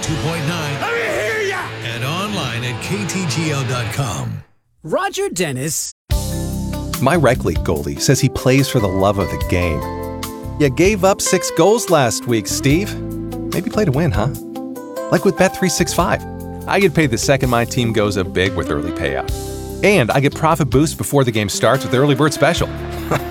92.9. Let me hear ya! And online at ktgl.com. Roger Dennis. My rec league goalie says he plays for the love of the game. You gave up 6 goals last week, Steve. Maybe play to win, huh? Like with Bet365. I get paid the second my team goes up big with early payout. And I get profit boost before the game starts with Early Bird Special.